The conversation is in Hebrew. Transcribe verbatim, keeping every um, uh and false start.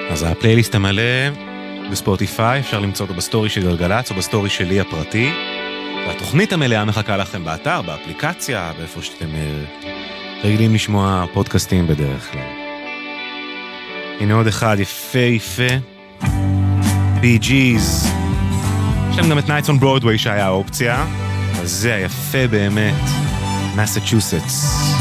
אז הפלייליסט המלא בספוטיפיי, אפשר למצוא אותו בסטורי של גלגלץ או בסטורי שלי הפרטי. והתוכנית המלאה מחכה לכם באתר, באפליקציה, באיפה שאתם רגילים לשמוע פודקאסטים בדרך כלל. הנה עוד אחד יפה יפה. בי ג'יז. יש להם גם את Nights on Broadway שהיה האופציה. אז זה היפה באמת. מסצ'וסטס.